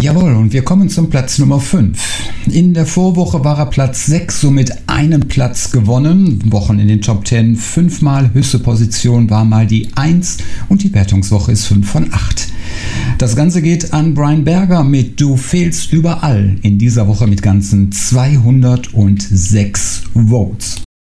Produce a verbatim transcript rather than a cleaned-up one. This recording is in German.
Jawohl, und wir kommen zum Platz Nummer fünf. In der Vorwoche war er Platz sechs, somit einen Platz gewonnen. Wochen in den Top zehn, fünfmal höchste Position war mal die eins und die Wertungswoche ist fünf von acht. Das Ganze geht an Brian Berger mit Du fehlst überall in dieser Woche mit ganzen zweihundertsechs Votes.